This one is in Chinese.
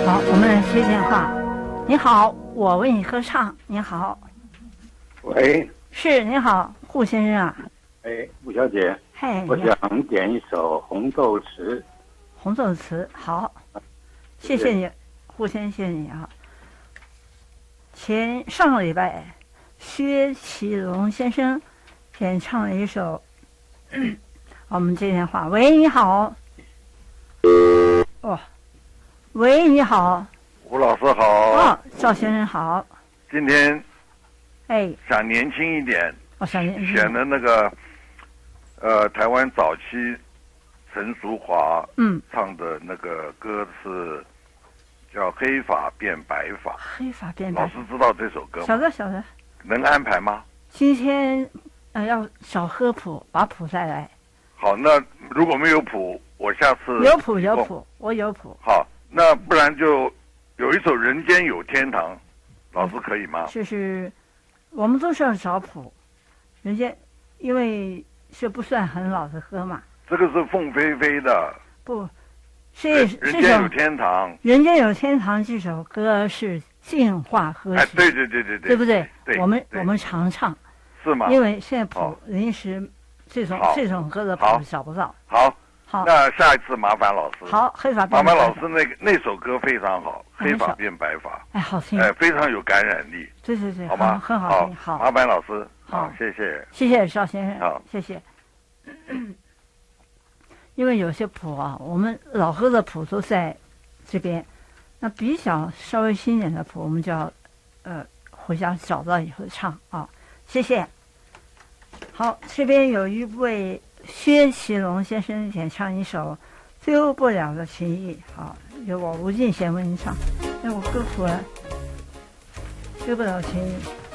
好，我们来接电话。你好，我为你歌唱。你好， 喂， 是你好，顾先生啊。 哎，吴小姐， 嘿， 我想点一首《红豆词》。 红豆词，好，谢谢你，顾先生，谢谢你啊。上个礼拜，薛其龙先生演唱了一首，我们接电话。喂，你好。哦，喂，你好。 吴老师好。 哦，赵先生好。 今天， 哎， 想年轻一点， 想年轻。 选的那个，台湾早期陈淑华唱的那个歌是叫《黑发变白发》。 黑发变白发。 老师知道这首歌吗？ 晓得。 能安排吗？ 今天要少喝谱，把谱带来。 好，那如果没有谱，我下次有谱，我有谱。 好，那不然就有一首《人间有天堂》，老师可以吗？ 就是我们都是要找谱，人间因为是不算很老的歌嘛。 这个是凤飞飞的。 不，是人间有天堂。 人间有天堂这首歌是净化歌曲。 对， 对不对？ 对， 我们常唱。 是吗？ 因为现在谱临时这种歌的谱找不到。 好，那下一次麻烦老师。 好，黑发变白发。 麻烦老师那首歌非常好，黑发变白发。 哎，好听。 非常有感染力。 对， 好吗？ 很好听。好， 麻烦老师。 好， 谢谢。 谢谢邵先生。 好， 谢谢。因为有些谱啊，我们老歌的谱都在这边，那比较稍微新一点的谱，我们就要回家找到以后唱啊。谢谢。好，这边有一位薛其龙先生演唱一首《丢不了的情谊》，好，由我吴敬贤为您唱。那我歌谱丢不了情谊。